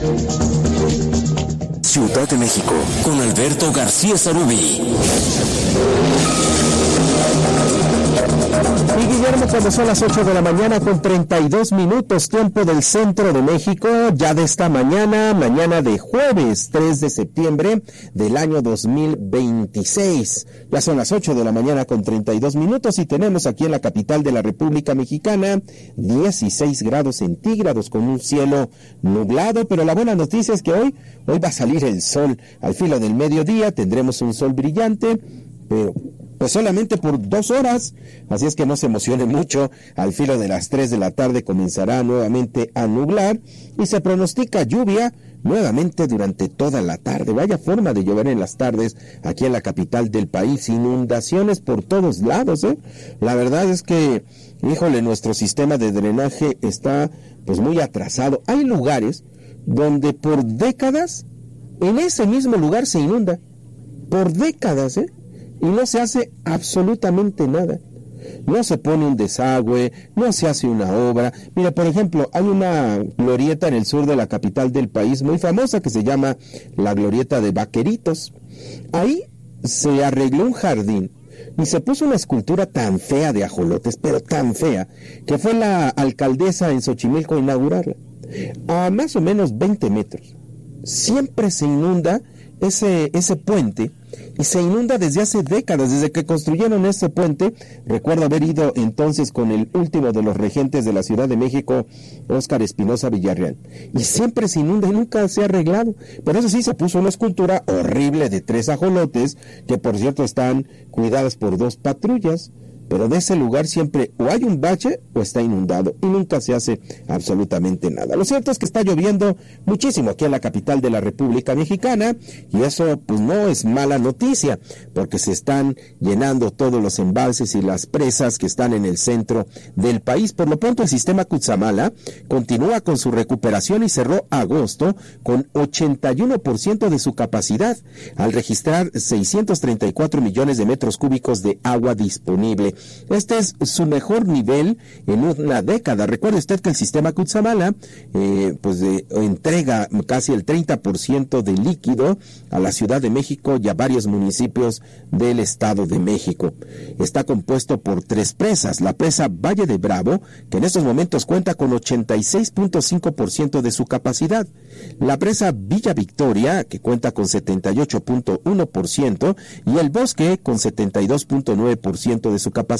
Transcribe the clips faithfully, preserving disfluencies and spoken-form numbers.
Ciudad de México, con Alberto García Sarubí. Y Guillermo, cuando son las ocho de la mañana con treinta y dos minutos, tiempo del centro de México, ya de esta mañana, mañana de jueves tres de septiembre del año dos mil veintiséis. Ya son las ocho de la mañana con treinta y dos minutos y tenemos aquí en la capital de la República Mexicana dieciséis grados centígrados con un cielo nublado, pero la buena noticia es que hoy, hoy va a salir el sol. Al filo del mediodía tendremos un sol brillante, pero pues solamente por dos horas, así es que no se emocionen mucho. Al filo de las tres de la tarde comenzará nuevamente a nublar y se pronostica lluvia nuevamente durante toda la tarde. Vaya forma de llover en las tardes aquí en la capital del país, inundaciones por todos lados, ¿eh? La verdad es que, híjole, nuestro sistema de drenaje está pues muy atrasado. Hay lugares donde por décadas, en ese mismo lugar se inunda, por décadas, ¿eh? Y no se hace absolutamente nada. No se pone un desagüe, no se hace una obra. Mira, por ejemplo, hay una glorieta en el sur de la capital del país muy famosa que se llama la Glorieta de Vaqueritos. Ahí se arregló un jardín y se puso una escultura tan fea de ajolotes, pero tan fea, que fue la alcaldesa en Xochimilco a inaugurarla. A más o menos veinte metros. Siempre se inunda ese, ese puente. Y se inunda desde hace décadas, desde que construyeron este puente. Recuerdo haber ido entonces con el último de los regentes de la Ciudad de México, Óscar Espinosa Villarreal. Y siempre se inunda y nunca se ha arreglado. Pero eso sí, se puso una escultura horrible de tres ajolotes, que por cierto están cuidadas por dos patrullas. Pero de ese lugar siempre o hay un bache o está inundado y nunca se hace absolutamente nada. Lo cierto es que está lloviendo muchísimo aquí en la capital de la República Mexicana y eso pues no es mala noticia porque se están llenando todos los embalses y las presas que están en el centro del país. Por lo pronto el sistema Cutzamala continúa con su recuperación y cerró agosto con ochenta y uno por ciento de su capacidad al registrar seiscientos treinta y cuatro millones de metros cúbicos de agua disponible. Este es su mejor nivel en una década. Recuerde usted que el sistema Cutzamala eh, pues eh, entrega casi el treinta por ciento de líquido a la Ciudad de México y a varios municipios del Estado de México. Está compuesto por tres presas. La presa Valle de Bravo, que en estos momentos cuenta con ochenta y seis punto cinco por ciento de su capacidad. La presa Villa Victoria, que cuenta con setenta y ocho punto uno por ciento, y el Bosque con setenta y dos punto nueve por ciento de su capacidad.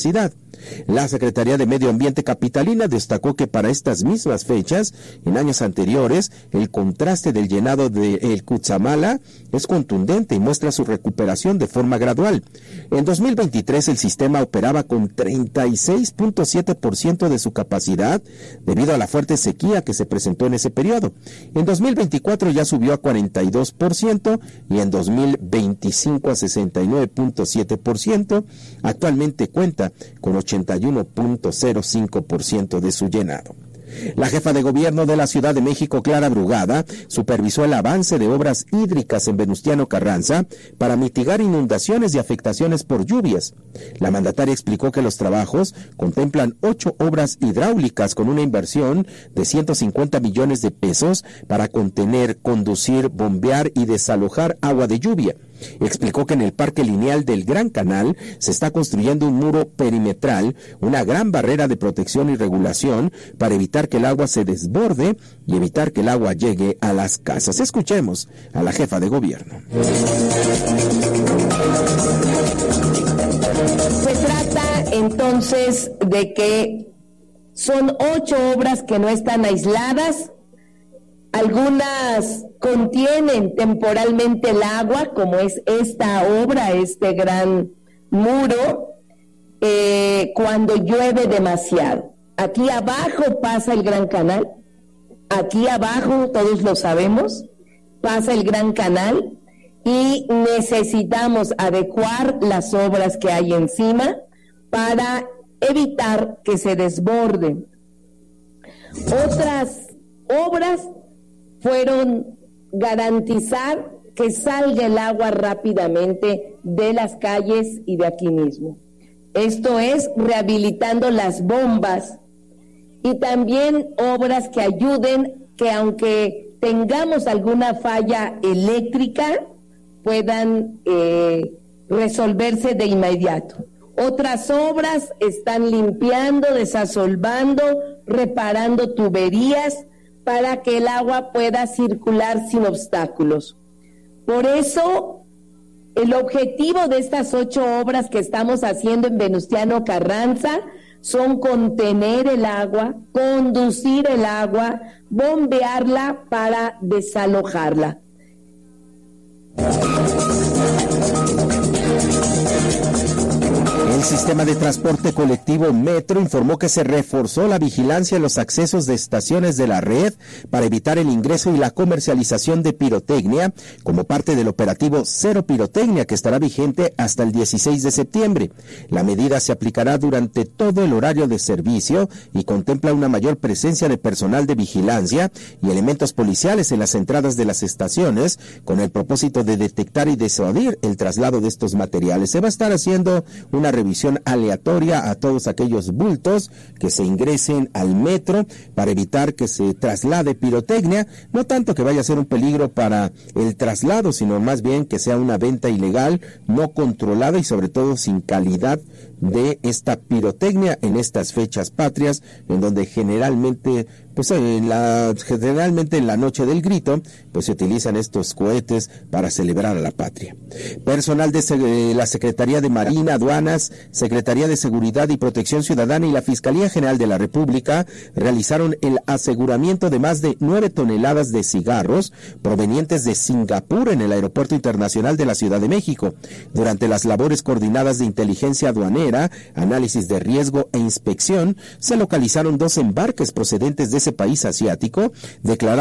La Secretaría de Medio Ambiente capitalina destacó que para estas mismas fechas, en años anteriores, el contraste del llenado del Cutzamala es contundente y muestra su recuperación de forma gradual. En dos mil veintitrés el sistema operaba con treinta y seis punto siete por ciento de su capacidad debido a la fuerte sequía que se presentó en ese periodo. En dos mil veinticuatro ya subió a cuarenta y dos por ciento y en dos mil veinticinco a sesenta y nueve punto siete por ciento. Actualmente cuenta con ochenta y uno punto cero cinco por ciento de su llenado. La jefa de gobierno de la Ciudad de México, Clara Brugada, supervisó el avance de obras hídricas en Venustiano Carranza para mitigar inundaciones y afectaciones por lluvias. La mandataria explicó que los trabajos contemplan ocho obras hidráulicas con una inversión de ciento cincuenta millones de pesos para contener, conducir, bombear y desalojar agua de lluvia. Explicó que en el Parque Lineal del Gran Canal se está construyendo un muro perimetral, una gran barrera de protección y regulación para evitar que el agua se desborde y evitar que el agua llegue a las casas. Escuchemos a la jefa de gobierno. Se trata entonces de que son ocho obras que no están aisladas. Algunas contienen temporalmente el agua, como es esta obra, este gran muro, eh, cuando llueve demasiado. Aquí abajo pasa el Gran Canal, aquí abajo, todos lo sabemos, pasa el Gran Canal y necesitamos adecuar las obras que hay encima para evitar que se desborden. Otras obras fueron garantizar que salga el agua rápidamente de las calles y de aquí mismo. Esto es rehabilitando las bombas y también obras que ayuden que aunque tengamos alguna falla eléctrica, puedan eh, resolverse de inmediato. Otras obras están limpiando, desasolvando, reparando tuberías para que el agua pueda circular sin obstáculos. Por eso, el objetivo de estas ocho obras que estamos haciendo en Venustiano Carranza son contener el agua, conducir el agua, bombearla para desalojarla. El sistema de transporte colectivo Metro informó que se reforzó la vigilancia en los accesos de estaciones de la red para evitar el ingreso y la comercialización de pirotecnia como parte del operativo Cero Pirotecnia, que estará vigente hasta el dieciséis de septiembre. La medida se aplicará durante todo el horario de servicio y contempla una mayor presencia de personal de vigilancia y elementos policiales en las entradas de las estaciones con el propósito de detectar y disuadir el traslado de estos materiales. Se va a estar haciendo una revisión aleatoria a todos aquellos bultos que se ingresen al metro para evitar que se traslade pirotecnia, no tanto que vaya a ser un peligro para el traslado, sino más bien que sea una venta ilegal, no controlada y sobre todo sin calidad de esta pirotecnia en estas fechas patrias, en donde generalmente pues en la, generalmente en la noche del grito, pues se utilizan estos cohetes para celebrar a la patria. Personal de, de la Secretaría de Marina, Aduanas, Secretaría de Seguridad y Protección Ciudadana y la Fiscalía General de la República realizaron el aseguramiento de más de nueve toneladas de cigarros provenientes de Singapur en el Aeropuerto Internacional de la Ciudad de México. Durante las labores coordinadas de inteligencia aduanera, análisis de riesgo e inspección, se localizaron dos embarques procedentes de ese país asiático, declarados